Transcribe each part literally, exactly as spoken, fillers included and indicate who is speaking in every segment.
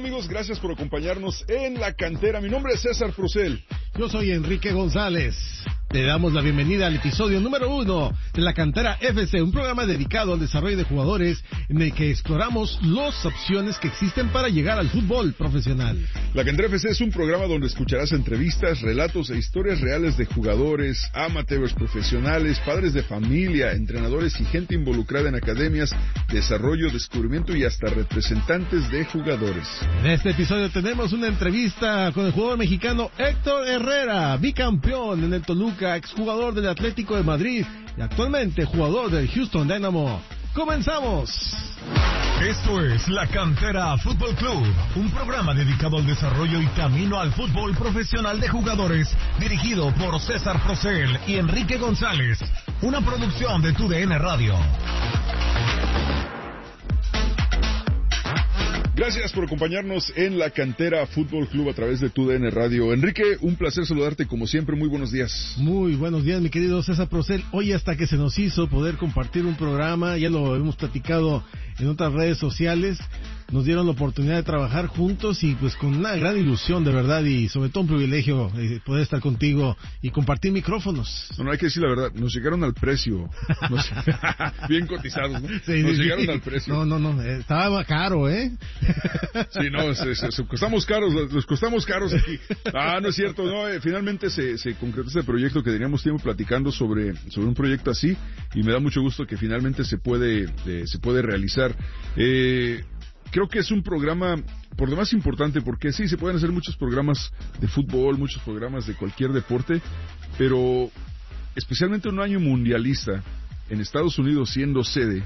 Speaker 1: amigos? Gracias por acompañarnos en La Cantera. Mi nombre es César Procel.
Speaker 2: Yo soy Enrique González. Te damos la bienvenida al episodio número uno de La Cantera F C, un programa dedicado al desarrollo de jugadores en el que exploramos las opciones que existen para llegar al fútbol profesional.
Speaker 1: La Cantera F C es un programa donde escucharás entrevistas, relatos e historias reales de jugadores, amateurs, profesionales, padres de familia, entrenadores y gente involucrada en academias, desarrollo, descubrimiento y hasta representantes de jugadores.
Speaker 2: En este episodio tenemos una entrevista con el jugador mexicano Héctor Herrera, bicampeón en el Toluca, exjugador del Atlético de Madrid y actualmente jugador del Houston Dynamo. ¡Comenzamos!
Speaker 3: Esto es La Cantera Fútbol Club, un programa dedicado al desarrollo y camino al fútbol profesional de jugadores, dirigido por César Procel y Enrique González, una producción de Tu D N Radio.
Speaker 1: Gracias por acompañarnos en La Cantera Fútbol Club a través de Tu D N Radio. Enrique, un placer saludarte como siempre. Muy buenos días.
Speaker 2: Muy buenos días, mi querido César Procel. Hoy hasta que se nos hizo poder compartir un programa, ya lo hemos platicado en otras redes sociales, nos dieron la oportunidad de trabajar juntos y pues con una gran ilusión de verdad y sobre todo un privilegio eh, poder estar contigo y compartir micrófonos.
Speaker 1: No, no hay que decir la verdad, nos llegaron al precio, nos, bien cotizados, ¿no?
Speaker 2: Sí,
Speaker 1: nos
Speaker 2: sí,
Speaker 1: llegaron
Speaker 2: sí.
Speaker 1: al precio.
Speaker 2: No, no, no, eh, estaba caro, ¿eh?
Speaker 1: Sí, no, se, se, se, costamos caros, los costamos caros aquí. Ah, no es cierto, no, eh, finalmente se, se concretó este proyecto que teníamos tiempo platicando sobre, sobre un proyecto así y me da mucho gusto que finalmente se puede, eh, se puede realizar. Eh... Creo que es un programa por demás importante porque sí, se pueden hacer muchos programas de fútbol, muchos programas de cualquier deporte, pero especialmente un año mundialista en Estados Unidos siendo sede,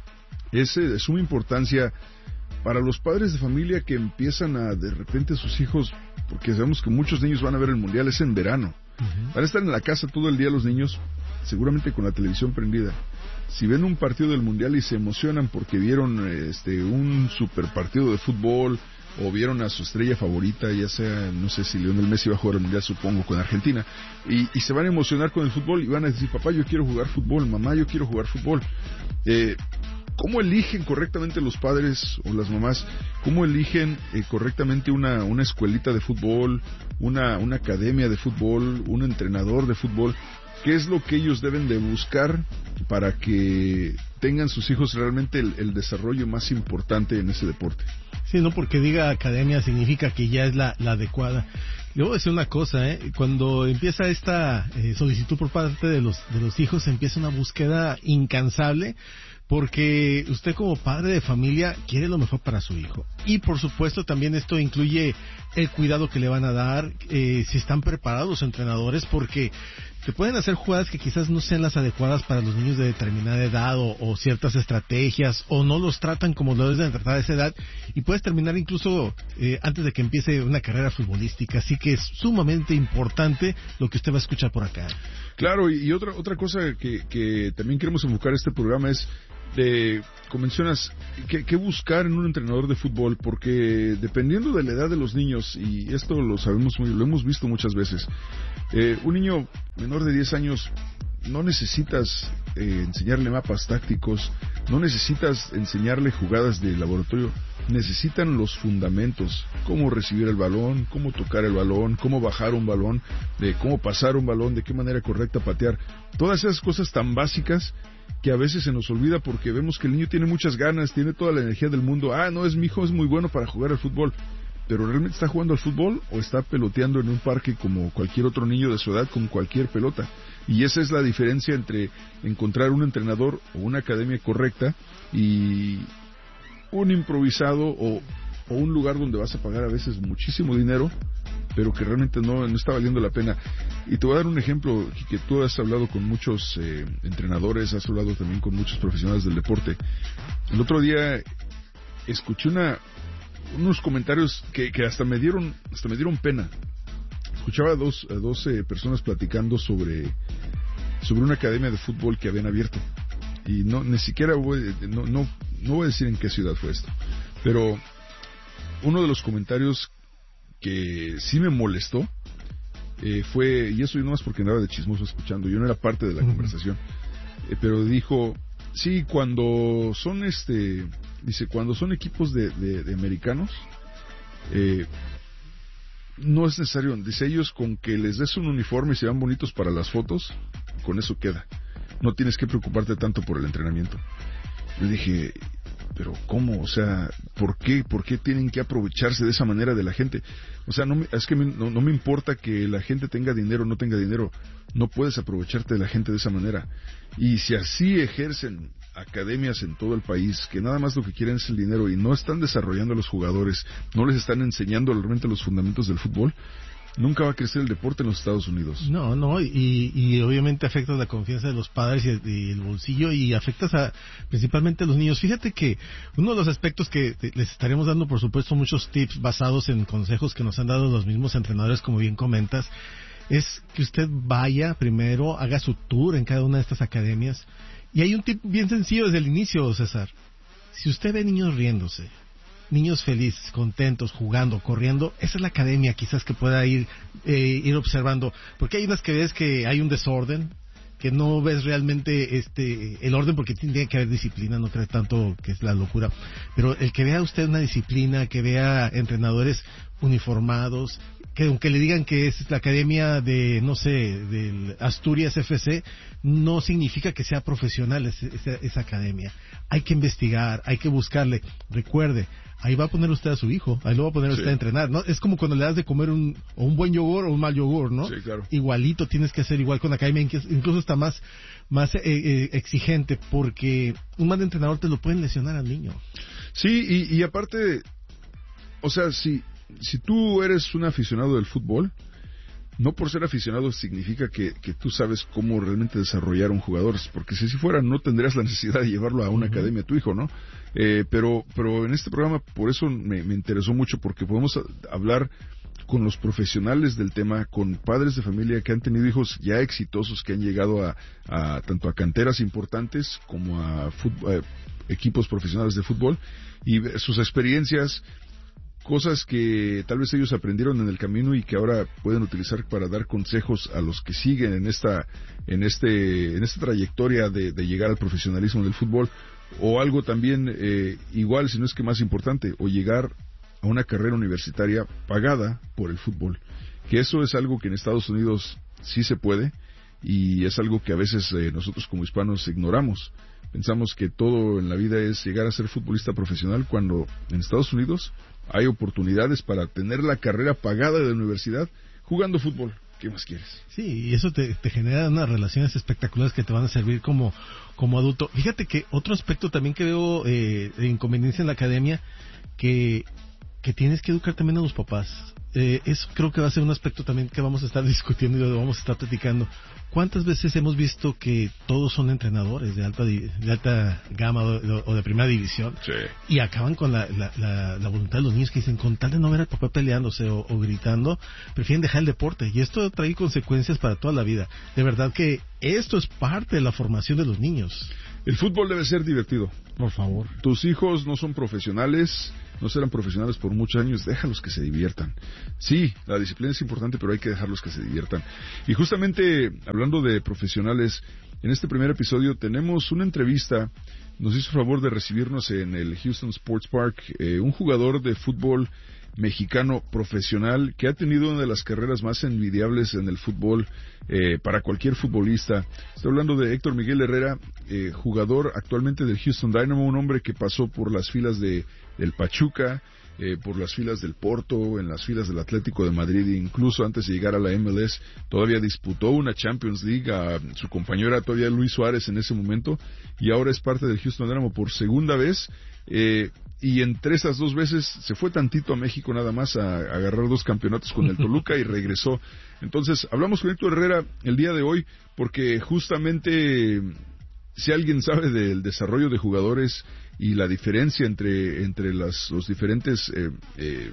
Speaker 1: es de suma importancia para los padres de familia que empiezan a de repente sus hijos, porque sabemos que muchos niños van a ver el mundial, es en verano, uh-huh. Van a estar en la casa todo el día los niños, seguramente con la televisión prendida. Si ven un partido del mundial y se emocionan porque vieron este un super partido de fútbol o vieron a su estrella favorita, ya sea, no sé si Lionel Messi va a jugar el mundial, supongo, con Argentina, y, y se van a emocionar con el fútbol y van a decir, papá, yo quiero jugar fútbol, mamá, yo quiero jugar fútbol. Eh, ¿Cómo eligen correctamente los padres o las mamás? ¿Cómo eligen eh, correctamente una, una escuelita de fútbol, una, una academia de fútbol, un entrenador de fútbol? ¿Qué es lo que ellos deben de buscar para que tengan sus hijos realmente el, el desarrollo más importante en ese deporte?
Speaker 2: Sí, no porque diga academia significa que ya es la, la adecuada. Le voy a decir una cosa, ¿eh? Cuando empieza esta eh, solicitud por parte de los, de los hijos, empieza una búsqueda incansable, porque usted como padre de familia quiere lo mejor para su hijo. Y por supuesto también esto incluye el cuidado que le van a dar, eh, si están preparados los entrenadores, porque se pueden hacer jugadas que quizás no sean las adecuadas para los niños de determinada edad o, o ciertas estrategias, o no los tratan como lo deben tratar a esa edad, y puedes terminar incluso eh, antes de que empiece una carrera futbolística. Así que es sumamente importante lo que usted va a escuchar por acá.
Speaker 1: Claro, y, y otra otra cosa que, que también queremos enfocar este programa es de, como mencionas, ¿qué, qué buscar en un entrenador de fútbol? Porque dependiendo de la edad de los niños, y esto lo sabemos muy, lo hemos visto muchas veces, eh, un niño menor de diez años no necesitas eh, enseñarle mapas tácticos, no necesitas enseñarle jugadas de laboratorio, necesitan los fundamentos, cómo recibir el balón, cómo tocar el balón, cómo bajar un balón, de cómo pasar un balón, de qué manera correcta patear, todas esas cosas tan básicas que a veces se nos olvida porque vemos que el niño tiene muchas ganas, tiene toda la energía del mundo. Ah, no, es mi hijo, es muy bueno para jugar al fútbol. ¿Pero realmente está jugando al fútbol o está peloteando en un parque como cualquier otro niño de su edad con cualquier pelota? Y esa es la diferencia entre encontrar un entrenador o una academia correcta y un improvisado o, o un lugar donde vas a pagar a veces muchísimo dinero, pero que realmente no, no está valiendo la pena. Y te voy a dar un ejemplo, que tú has hablado con muchos eh, entrenadores, has hablado también con muchos profesionales del deporte. El otro día escuché una unos comentarios que, que hasta me dieron hasta me dieron pena. Escuchaba a dos, a dos eh, personas platicando sobre sobre una academia de fútbol que habían abierto. Y no, ni siquiera voy, no, no, no voy a decir en qué ciudad fue esto, pero uno de los comentarios que sí me molestó eh, fue, y eso yo no más porque andaba de chismoso escuchando, yo no era parte de la uh-huh. conversación, eh, pero dijo, sí, cuando son este, dice, cuando son equipos de, de, de americanos, eh, no es necesario, dice ellos, con que les des un uniforme y se vean bonitos para las fotos, con eso queda. No tienes que preocuparte tanto por el entrenamiento. Yo dije, pero ¿cómo? O sea, ¿por qué? ¿Por qué tienen que aprovecharse de esa manera de la gente? O sea, no me, es que me, no, no me importa que la gente tenga dinero o no tenga dinero. No puedes aprovecharte de la gente de esa manera. Y si así ejercen academias en todo el país, que nada más lo que quieren es el dinero y no están desarrollando a los jugadores, no les están enseñando realmente los fundamentos del fútbol, nunca va a crecer el deporte en los Estados Unidos.
Speaker 2: No, no, y, y obviamente afectas la confianza de los padres y, y el bolsillo y afectas a principalmente a los niños. Fíjate que uno de los aspectos que les estaremos dando, por supuesto, muchos tips basados en consejos que nos han dado los mismos entrenadores, como bien comentas, es que usted vaya primero, haga su tour en cada una de estas academias. Y hay un tip bien sencillo desde el inicio, César. Si usted ve niños riéndose, niños felices, contentos, jugando, corriendo, esa es la academia quizás que pueda ir eh, ir observando, porque hay unas que ves que hay un desorden, que no ves realmente este el orden, porque tiene que haber disciplina, no cree tanto que es la locura, pero el que vea usted una disciplina, que vea entrenadores uniformados, que aunque le digan que es la academia de, no sé, del Asturias F C, no significa que sea profesional esa, esa, esa academia. Hay que investigar, hay que buscarle. Recuerde, ahí va a poner usted a su hijo, ahí lo va a poner usted sí. a entrenar, ¿no? Es como cuando le das de comer un, o un buen yogur o un mal yogur, ¿no?
Speaker 1: Sí, claro.
Speaker 2: Igualito tienes que hacer igual con la academia, incluso está más, más eh, eh, exigente, porque un mal entrenador te lo pueden lesionar al niño.
Speaker 1: Sí, y, y aparte, o sea, si, si tú eres un aficionado del fútbol, no por ser aficionado significa que, que tú sabes cómo realmente desarrollar un jugador, porque si así fuera no tendrías la necesidad de llevarlo a una uh-huh. academia a tu hijo, ¿no? Eh, pero, pero en este programa por eso me, me interesó mucho, porque podemos hablar con los profesionales del tema, con padres de familia que han tenido hijos ya exitosos, que han llegado a, a tanto a canteras importantes como a, fútbol, a equipos profesionales de fútbol, y sus experiencias, cosas que tal vez ellos aprendieron en el camino y que ahora pueden utilizar para dar consejos a los que siguen en esta en este en esta trayectoria de, de llegar al profesionalismo del fútbol, o algo también eh, igual, si no es que más importante, o llegar a una carrera universitaria pagada por el fútbol, que eso es algo que en Estados Unidos sí se puede, y es algo que a veces eh, nosotros como hispanos ignoramos. Pensamos que todo en la vida es llegar a ser futbolista profesional, cuando en Estados Unidos hay oportunidades para tener la carrera pagada de la universidad jugando fútbol. ¿Qué más quieres?
Speaker 2: Sí, y eso te, te genera unas relaciones espectaculares que te van a servir como, como adulto. Fíjate que otro aspecto también que veo eh, de inconveniencia en la academia, que, que tienes que educar también a los papás. Eh, eso creo que va a ser un aspecto también que vamos a estar discutiendo y lo vamos a estar platicando. ¿Cuántas veces hemos visto que todos son entrenadores de alta de alta gama o, o de primera división?
Speaker 1: Sí.
Speaker 2: Y acaban con la, la, la, la voluntad de los niños, que dicen, con tal de no ver al papá peleándose o, o gritando, prefieren dejar el deporte, y esto trae consecuencias para toda la vida. De verdad que esto es parte de la formación de los niños.
Speaker 1: El fútbol debe ser divertido.
Speaker 2: Por favor.
Speaker 1: Tus hijos no son profesionales, no serán profesionales por muchos años, déjalos que se diviertan. Sí, la disciplina es importante, pero hay que dejarlos que se diviertan. Y justamente, hablando de profesionales, en este primer episodio tenemos una entrevista. Nos hizo favor de recibirnos en el Houston Sports Park eh, un jugador de fútbol mexicano profesional que ha tenido una de las carreras más envidiables en el fútbol eh, para cualquier futbolista. Estoy hablando de Héctor Miguel Herrera, eh, jugador actualmente del Houston Dynamo, un hombre que pasó por las filas de del Pachuca, eh, por las filas del Porto, en las filas del Atlético de Madrid, e incluso antes de llegar a la M L S todavía disputó una Champions League. A, su compañero era todavía Luis Suárez en ese momento, y ahora es parte del Houston Dynamo por segunda vez. Eh, y entre esas dos veces se fue tantito a México nada más a, a agarrar dos campeonatos con el Toluca y regresó. Entonces hablamos con Héctor Herrera el día de hoy porque justamente, si alguien sabe del desarrollo de jugadores y la diferencia entre entre las, los diferentes eh, eh,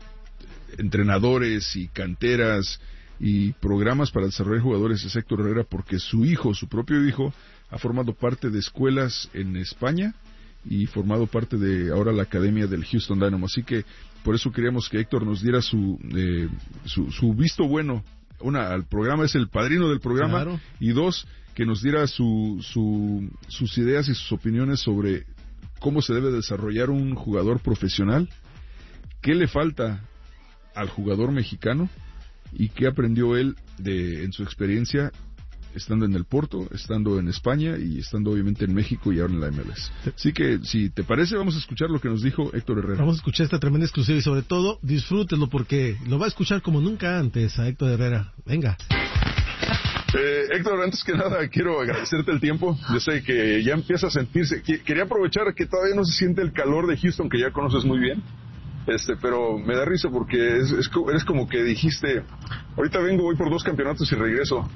Speaker 1: entrenadores y canteras y programas para desarrollar jugadores, es Héctor Herrera, porque su hijo, su propio hijo, ha formado parte de escuelas en España y formado parte de ahora la academia del Houston Dynamo. Así que por eso queríamos que Héctor nos diera su eh, su, su visto bueno. Una, al programa, es el padrino del programa. Claro. Y dos, que nos diera su, su sus ideas y sus opiniones sobre cómo se debe desarrollar un jugador profesional qué le falta al jugador mexicano y qué aprendió él de en su experiencia estando en el Porto, estando en España y estando obviamente en México y ahora en la M L S. Así que, si te parece, vamos a escuchar lo que nos dijo Héctor Herrera.
Speaker 2: Vamos a escuchar esta tremenda exclusiva y sobre todo, disfrútenlo porque lo va a escuchar como nunca antes a Héctor Herrera. Venga.
Speaker 1: Eh, Héctor, antes que nada quiero agradecerte el tiempo. Yo sé que ya empieza a sentirse. Quería aprovechar que todavía no se siente el calor de Houston, que ya conoces muy bien. Este, pero me da risa porque es, es, eres como que dijiste, ahorita vengo, voy por dos campeonatos y regreso.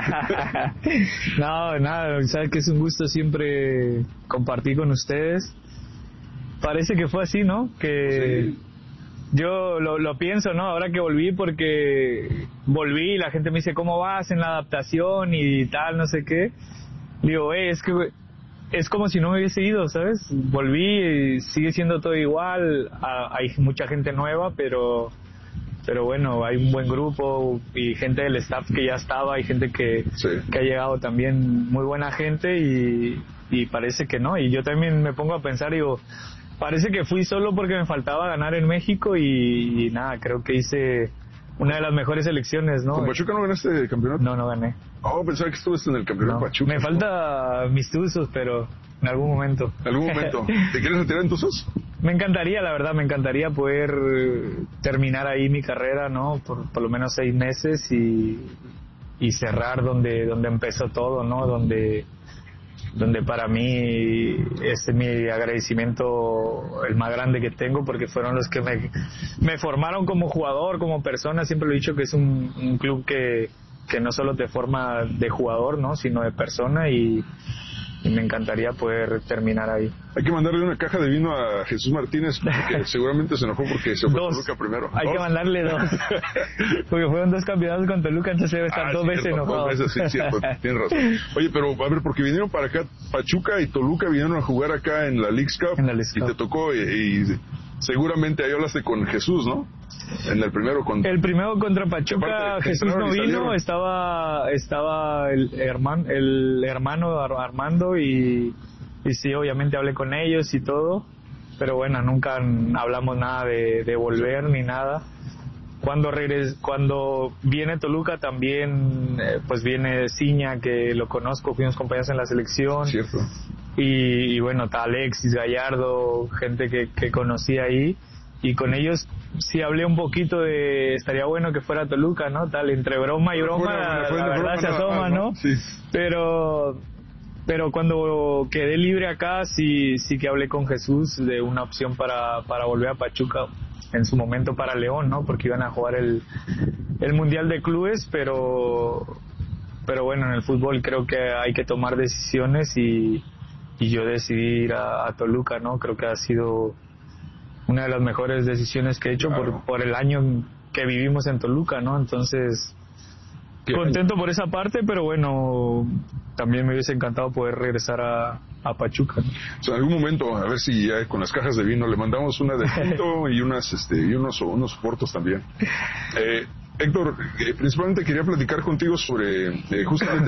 Speaker 4: No, nada, sabes que es un gusto siempre compartir con ustedes. Parece que fue así, ¿no? Que sí. Yo lo, lo pienso, ¿no? Ahora que volví, porque volví y la gente me dice, ¿cómo vas en la adaptación y tal, no sé qué? Digo, hey, es que es como si no me hubiese ido, ¿sabes? Volví y sigue siendo todo igual, hay mucha gente nueva, pero pero bueno, hay un buen grupo y gente del staff que ya estaba, hay gente que, sí. que ha llegado también, muy buena gente y, y parece que no, y yo también me pongo a pensar, digo, parece que fui solo porque me faltaba ganar en México y, y nada, creo que hice una de las mejores elecciones, ¿no?
Speaker 1: ¿Con Pachuca no ganaste el campeonato?
Speaker 4: No, no gané.
Speaker 1: Oh, pensaba que estuviste en el campeonato
Speaker 4: no.
Speaker 1: Pachuca.
Speaker 4: Me falta ¿no? mis tuzos, pero en algún momento.
Speaker 1: ¿En algún momento? ¿Te quieres retirar en tuzos?
Speaker 4: Me encantaría, la verdad, me encantaría poder terminar ahí mi carrera, ¿no? Por, por lo menos seis meses y, y cerrar donde, donde empezó todo, ¿no? Donde... donde para mí este es mi agradecimiento el más grande que tengo porque fueron los que me, me formaron como jugador, como persona. Siempre lo he dicho que es un, un club que, que no solo te forma de jugador, ¿no? sino de persona y, y me encantaría poder terminar ahí.
Speaker 1: Hay que mandarle una caja de vino a Jesús Martínez porque seguramente se enojó porque se fue a Toluca primero.
Speaker 4: Hay
Speaker 1: ¿Dos?
Speaker 4: que mandarle dos porque fueron dos campeonatos con Toluca, entonces debe estar
Speaker 1: ah,
Speaker 4: dos
Speaker 1: cierto,
Speaker 4: veces enojado.
Speaker 1: Dos veces, sí, cierto, tienes razón. Oye, pero a ver, porque vinieron para acá, Pachuca y Toluca vinieron a jugar acá en la Leagues Cup,
Speaker 4: en la Leagues
Speaker 1: y
Speaker 4: Cup.
Speaker 1: te tocó y, y seguramente ahí hablaste con Jesús, ¿no? En el primero con...
Speaker 4: El primero contra Pachuca, aparte, Jesús no vino, estaba estaba el hermano, el hermano Armando y, y sí, obviamente hablé con ellos y todo, pero bueno, nunca hablamos nada de, de volver ni nada. Cuando regres, cuando viene Toluca también, eh, pues viene Ciña, que lo conozco, fuimos compañeros en la selección.
Speaker 1: Cierto.
Speaker 4: Y, y bueno, está Alexis Gallardo, gente que, que conocí ahí. Y con ellos sí hablé un poquito de estaría bueno que fuera Toluca, ¿no? Tal, entre broma y broma, bueno, la, la verdad se asoma, más, ¿no? ¿no? Sí. Pero pero cuando quedé libre acá sí sí que hablé con Jesús de una opción para para volver a Pachuca, en su momento para León, ¿no? Porque iban a jugar el el Mundial de Clubes, pero pero bueno, en el fútbol creo que hay que tomar decisiones y y yo decidí ir a, a Toluca, ¿no? Creo que ha sido una de las mejores decisiones que he hecho claro. por, por el año que vivimos en Toluca, ¿no? Entonces, ¿Qué contento año? Por esa parte, pero bueno, también me hubiese encantado poder regresar a, a Pachuca, ¿no?
Speaker 1: O sea, en algún momento, a ver si ya con las cajas de vino le mandamos una de punto y unas, este, y unos, unos portos también. Eh, Héctor, eh, principalmente quería platicar contigo sobre eh, justamente